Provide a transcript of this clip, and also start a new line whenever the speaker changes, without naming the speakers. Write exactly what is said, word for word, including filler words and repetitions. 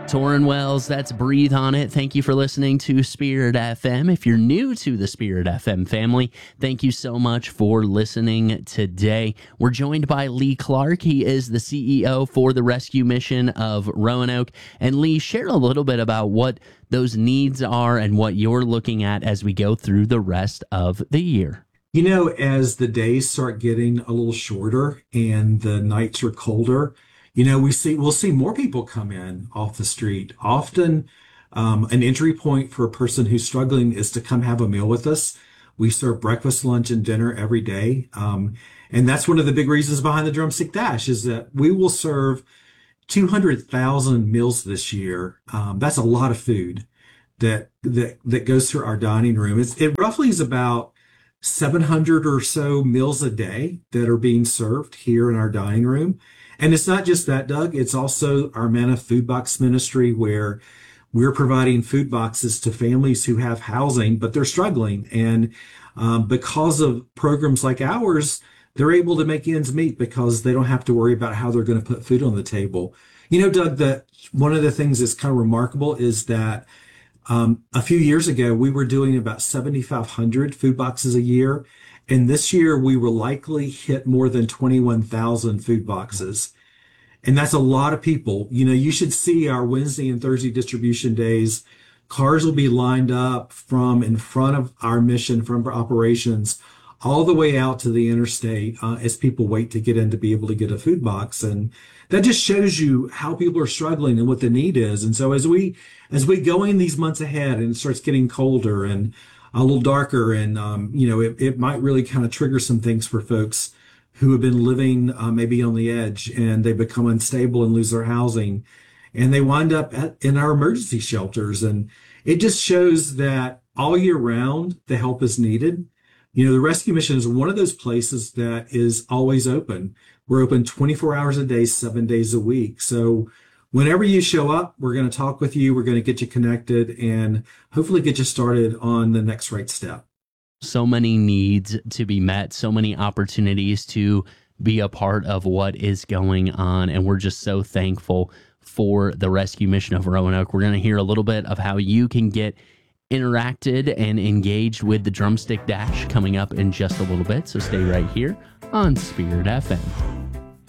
Torrin Wells, that's Breathe on It. Thank you for listening to Spirit F M. If you're new to the Spirit F M family, thank you so much for listening today. We're joined by Lee Clark. He is the C E O for the rescue mission of Roanoke. And Lee, share a little bit about what those needs are and what you're looking at as we go through the rest of the year.
You know, as the days start getting a little shorter and the nights are colder, you know, we see we'll see more people come in off the street. Often, um, an entry point for a person who's struggling is to come have a meal with us. We serve breakfast, lunch, and dinner every day, um, and that's one of the big reasons behind the Drumstick Dash is that we will serve two hundred thousand meals this year. Um, that's a lot of food that that that goes through our dining room. It's, it roughly is about seven hundred or so meals a day that are being served here in our dining room. And it's not just that, Doug. It's also our Manna Food Box Ministry, where we're providing food boxes to families who have housing, but they're struggling. And um, because of programs like ours, they're able to make ends meet because they don't have to worry about how they're going to put food on the table. You know, Doug, that one of the things that's kind of remarkable is that um, a few years ago, we were doing about seventy-five hundred food boxes a year. And this year, we will likely hit more than twenty-one thousand food boxes. And that's a lot of people. You know, you should see our Wednesday and Thursday distribution days. Cars will be lined up from in front of our mission, from our operations, all the way out to the interstate uh, as people wait to get in to be able to get a food box. And that just shows you how people are struggling and what the need is. And so as we as we go in these months ahead and it starts getting colder and a little darker, and um, you know, it, it might really kind of trigger some things for folks who have been living uh, maybe on the edge, and they become unstable and lose their housing, and they wind up at, in our emergency shelters. And it just shows that all year round the help is needed. You know, the rescue mission is one of those places that is always open. We're open twenty-four hours a day, seven days a week. So whenever you show up, we're going to talk with you. We're going to get you connected and hopefully get you started on the next right step.
So many needs to be met, so many opportunities to be a part of what is going on. And we're just so thankful for the rescue mission of Roanoke. We're going to hear a little bit of how you can get interacted and engaged with the Drumstick Dash coming up in just a little bit. So stay right here on Spirit F M.